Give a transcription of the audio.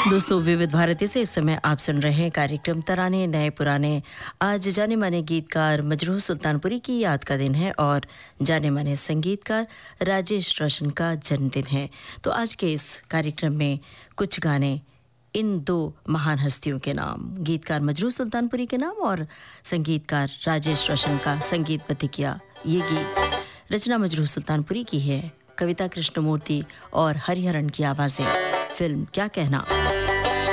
दोस्तों, विविध भारती से इस समय आप सुन रहे हैं कार्यक्रम तराने नए पुराने। आज जाने माने गीतकार मजरूह सुल्तानपुरी की याद का दिन है और जाने माने संगीतकार राजेश रोशन का जन्मदिन है। तो आज के इस कार्यक्रम में कुछ गाने इन दो महान हस्तियों के नाम, गीतकार मजरूह सुल्तानपुरी के नाम और संगीतकार राजेश रोशन का संगीतबद्ध किया ये गीत। रचना मजरूह सुल्तानपुरी की है, कविता कृष्णमूर्ति और हरिहरन की आवाजें। फिल्म क्या कहना।